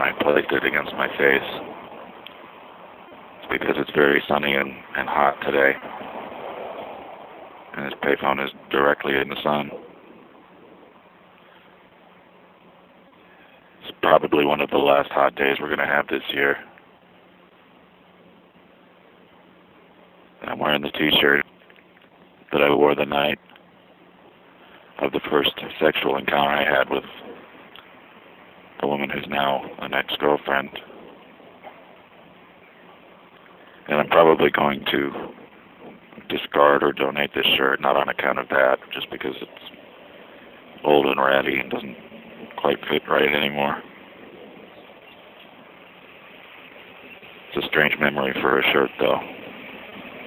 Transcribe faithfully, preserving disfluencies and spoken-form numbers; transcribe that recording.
I placed it against my face. It's because it's very sunny and, and hot today. And this payphone is directly in the sun. It's probably one of the last hot days we're going to have this year. And I'm wearing the t-shirt that I wore the night of the first sexual encounter I had with a woman who's now an ex-girlfriend. And I'm probably going to discard or donate this shirt, not on account of that, just because it's old and ratty and doesn't quite fit right anymore. It's a strange memory for a shirt, though.